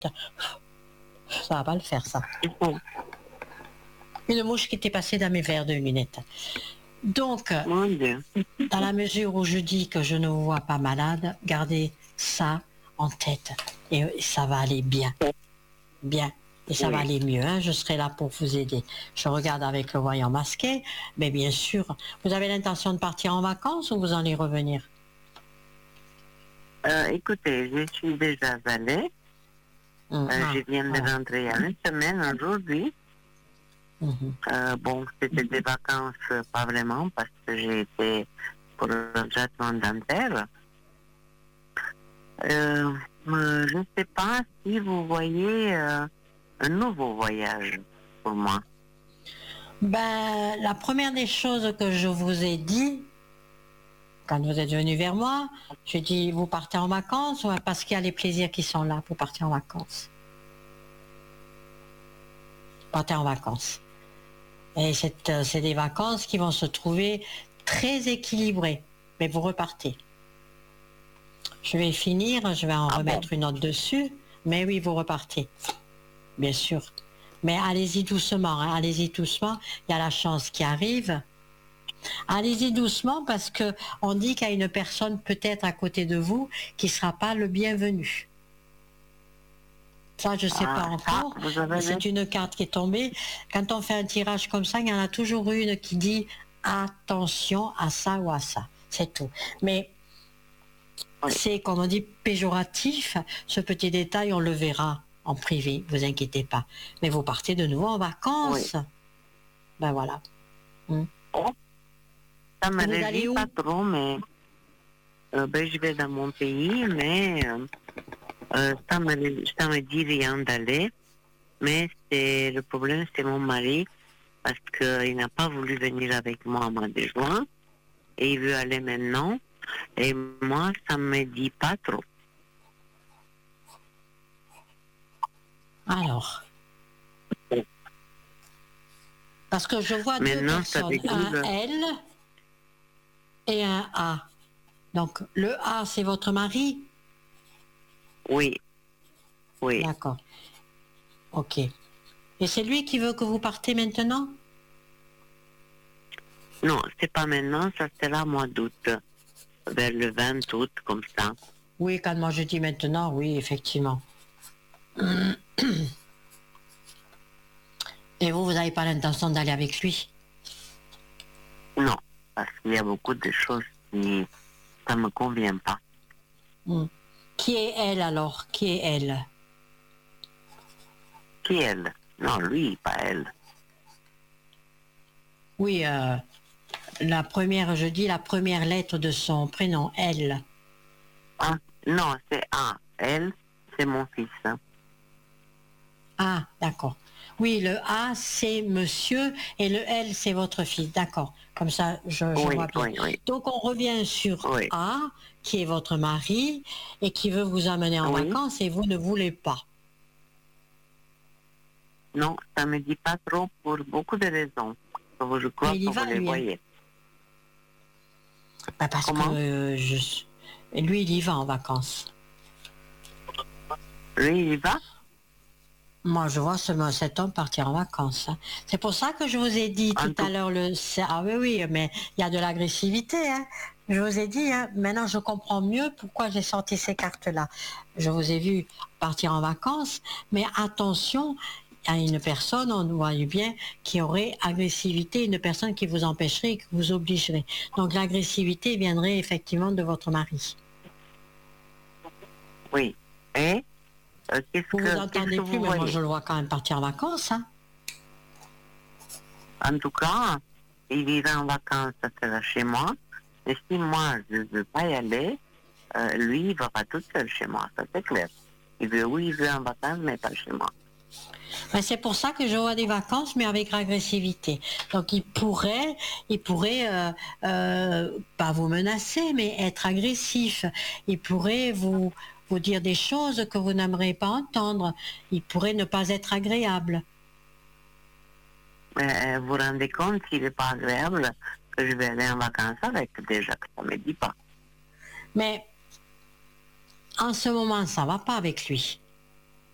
Ça va pas le faire, ça. Oh, Une mouche qui était passée dans mes verres de lunettes. Donc, mon Dieu. dans la mesure où je dis que je ne vous vois pas malade, gardez ça en tête et ça va aller bien. Bien. Et ça va Oui. aller mieux, hein. Je serai là pour vous aider. Je regarde avec le voyant masqué, mais bien sûr, vous avez l'intention de partir en vacances ou vous allez revenir? Écoutez, je suis déjà allée. Je viens de Voilà. rentrer il y a une semaine aujourd'hui. Mhm. Bon, c'était des vacances, pas vraiment, parce que j'ai été pour un traitement dentaire. Je ne sais pas si vous voyez un nouveau voyage pour moi. Ben, la première des choses que je vous ai dit, quand vous êtes venu vers moi, je dis, vous partez en vacances ou parce qu'il y a les plaisirs qui sont là pour partir en vacances? Partez en vacances. Et c'est des vacances qui vont se trouver très équilibrées. Mais vous repartez. Je vais finir, je vais en remettre une autre dessus. Mais oui, vous repartez. Bien sûr. Mais allez-y doucement, hein, allez-y doucement. Il y a la chance qui arrive. Allez-y doucement parce que on dit qu'il y a une personne peut-être à côté de vous qui ne sera pas le bienvenu. Ça, je ne sais pas encore. vous avez C'est une carte qui est tombée. Quand on fait un tirage comme ça, il y en a toujours une qui dit attention à ça ou à ça. C'est tout. Mais c'est, comme on dit, péjoratif. Ce petit détail, on le verra en privé, vous inquiétez pas. Mais vous partez de nouveau en vacances. Oui. Ben voilà. Oh, ça me Vous allez réjouit où? pas trop, mais ben, je vais dans mon pays, mais ça me dit rien d'aller. Mais le problème, c'est mon mari, parce qu'il n'a pas voulu venir avec moi au mois de juin, et il veut aller maintenant, et moi, ça me dit pas trop. Alors. Parce que je vois deux Maintenant, ça personnes, un découle. L et un A. Donc le A, c'est votre mari? Oui, oui. D'accord. Ok. Et c'est lui qui veut que vous partez maintenant? Non, c'est pas maintenant, ça sera au mois d'août, vers le 20 août, comme ça. Oui, quand moi je dis maintenant, oui, effectivement. Et vous n'avez pas l'intention d'aller avec lui? Non, parce qu'il y a beaucoup de choses qui ça me convient pas. Qui est elle alors? Qui est elle? Qui elle? Non, lui, pas elle. Oui, la première, je dis la première lettre de son prénom, elle. Ah, non, c'est A. Elle, c'est mon fils. Ah, d'accord. Oui, le A, c'est monsieur et le L, c'est votre fils. D'accord. Comme ça, je Oui, vois bien. oui, oui. Donc, on revient sur Oui. A, qui est votre mari et qui veut vous amener en Oui. vacances et vous ne voulez pas. Non, ça me dit pas trop pour beaucoup de raisons. Je crois Mais il y que va, vous les lui. Hein. voyez. Bah, parce Comment? que lui, il y va en vacances. Lui, il y va? Moi, je vois cet homme partir en vacances. Hein. C'est pour ça que je vous ai dit tout à l'heure ah oui, oui, mais il y a de l'agressivité. Hein. Je vous ai dit, hein, maintenant je comprends mieux pourquoi j'ai sorti ces cartes-là. Je vous ai vu partir en vacances, mais attention, il y a une personne, on voit bien, qui aurait agressivité, une personne qui vous empêcherait et qui vous obligerait. Donc l'agressivité viendrait effectivement de votre mari. Oui. Et Vous vous entendez qu'est-ce que plus, vous mais moi voyez? je le vois quand même partir en vacances. Hein. En tout cas, il ira en vacances, ça sera chez moi. Et si moi, je ne veux pas y aller, lui, il va pas tout seul chez moi, ça c'est clair. Il veut en vacances, mais pas chez moi. Ben c'est pour ça que je vois des vacances, mais avec agressivité. Donc il pourrait pas vous menacer, mais être agressif. Il pourrait vous dire des choses que vous n'aimeriez pas entendre. Il pourrait ne pas être agréable. Vous vous rendez compte s'il n'est pas agréable que je vais aller en vacances avec, déjà que ça ne me dit pas. Mais en ce moment, ça va pas avec lui.